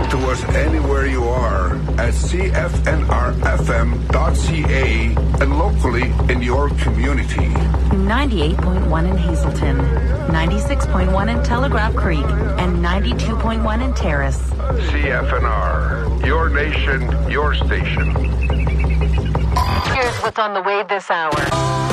to us anywhere you are at cfnrfm.ca and locally in your community. 98.1 in Hazelton, 96.1 in Telegraph Creek, and 92.1 in Terrace. CFNR, your nation, your station. Here's what's on the way this hour.